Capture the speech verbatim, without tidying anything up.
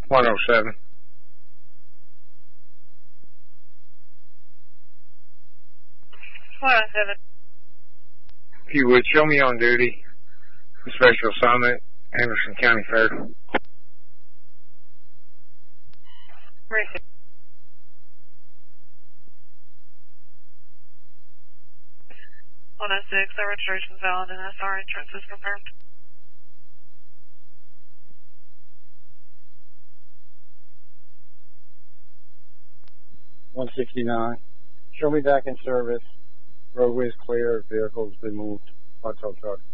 one oh seven. one oh seven. If you would, show me on duty. Special assignment, Anderson County Fair. Receive. one oh six, our registration is valid and S R entrance is confirmed. one sixty-nine. Show me back in service. Roadway is clear. Vehicle's been moved. Hotel truck.